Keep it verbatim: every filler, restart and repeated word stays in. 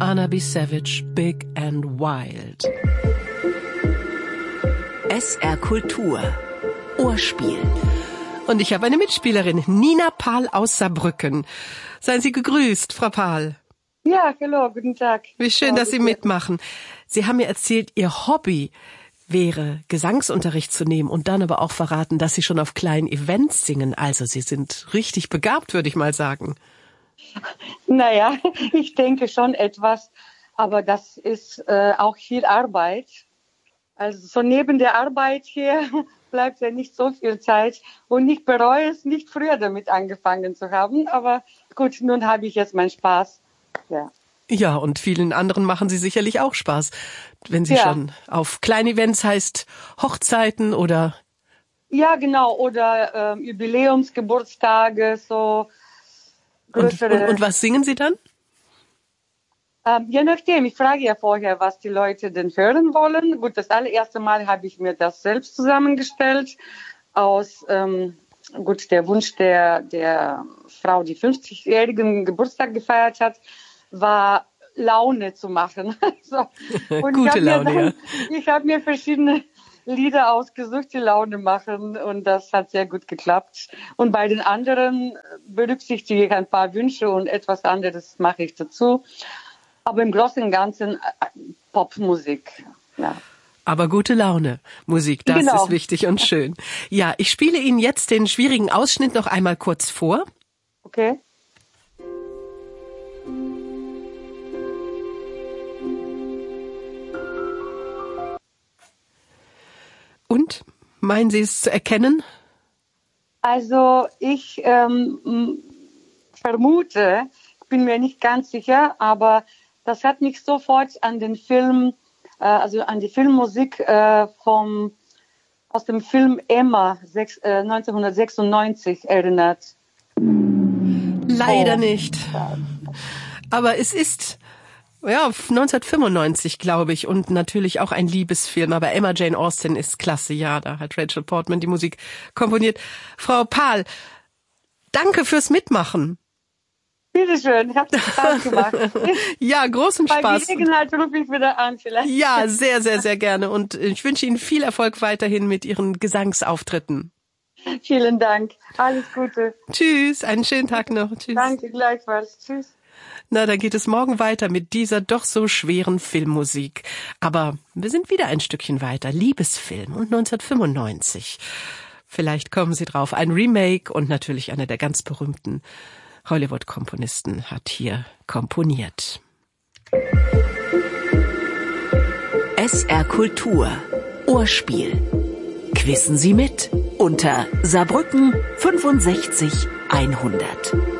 Anna B. Savage, Big and Wild. S R Kultur. Ohrspiel. Und ich habe eine Mitspielerin, Nina Pahl aus Saarbrücken. Seien Sie gegrüßt, Frau Pahl. Ja, hallo, guten Tag. Wie schön, dass Sie mitmachen. Sie haben mir erzählt, Ihr Hobby wäre, Gesangsunterricht zu nehmen und dann aber auch verraten, dass Sie schon auf kleinen Events singen. Also Sie sind richtig begabt, würde ich mal sagen. Naja, ich denke schon etwas, aber das ist äh, auch viel Arbeit. Also so neben der Arbeit hier bleibt ja nicht so viel Zeit und ich bereue es, nicht früher damit angefangen zu haben. Aber gut, nun habe ich jetzt meinen Spaß. Ja. Ja, und vielen anderen machen Sie sicherlich auch Spaß, wenn Sie ja. schon auf Kleinevents heißt Hochzeiten oder... Ja, genau, oder äh, Jubiläumsgeburtstage, so größere... Und, und, und was singen Sie dann? Ähm, je nachdem, ich frage ja vorher, was die Leute denn hören wollen. Gut, das allererste Mal habe ich mir das selbst zusammengestellt aus... Ähm, Gut, der Wunsch der, der Frau, die fünfzigjährigen Geburtstag gefeiert hat, war Laune zu machen. So. Und Gute ich Laune, dann, ja. Ich habe mir verschiedene Lieder ausgesucht, die Laune machen und das hat sehr gut geklappt. Und bei den anderen berücksichtige ich ein paar Wünsche und etwas anderes mache ich dazu. Aber im Großen und Ganzen Popmusik, ja. Aber gute Laune, Musik, das genau. ist wichtig und schön. Ja, ich spiele Ihnen jetzt den schwierigen Ausschnitt noch einmal kurz vor. Okay. Und, meinen Sie es zu erkennen? Also ich ähm, vermute, ich bin mir nicht ganz sicher, aber das hat mich sofort an den Film also an die Filmmusik äh, vom, aus dem Film Emma sechs, äh, neunzehnhundertsechsundneunzig erinnert. Leider oh. nicht. Aber es ist ja neunzehnhundertfünfundneunzig, glaube ich, und natürlich auch ein Liebesfilm. Aber Emma Jane Austen ist klasse, ja, da hat Rachel Portman die Musik komponiert. Frau Pahl, danke fürs Mitmachen. Bitteschön, ich habe Spaß gemacht. Ja, großen Spaß. Bei Gelegenheit rufe ich wieder an vielleicht. Ja, sehr, sehr, sehr gerne. Und ich wünsche Ihnen viel Erfolg weiterhin mit Ihren Gesangsauftritten. Vielen Dank. Alles Gute. Tschüss, einen schönen Tag noch. Tschüss. Danke, gleichfalls. Tschüss. Na, dann geht es morgen weiter mit dieser doch so schweren Filmmusik. Aber wir sind wieder ein Stückchen weiter. Liebesfilm und neunzehnhundertfünfundneunzig. Vielleicht kommen Sie drauf. Ein Remake und natürlich einer der ganz berühmten Hollywood-Komponisten hat hier komponiert. S R Kultur. Ohrspiel. Quissen Sie mit unter Saarbrücken fünfundsechzig hundert.